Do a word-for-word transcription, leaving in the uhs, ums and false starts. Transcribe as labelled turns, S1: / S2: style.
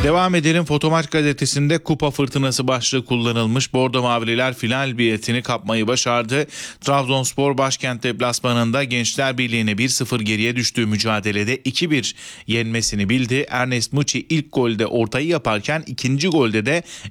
S1: Devam edelim. Fotomaç gazetesinde kupa fırtınası başlığı kullanılmış. Bordo Mavililer final biletini kapmayı başardı. Trabzonspor başkent deplasmanında Gençler Birliği'ne bir sıfır geriye düştüğü mücadelede iki bir yenmesini bildi. Ernest Muçi ilk golde ortayı yaparken ikinci golde de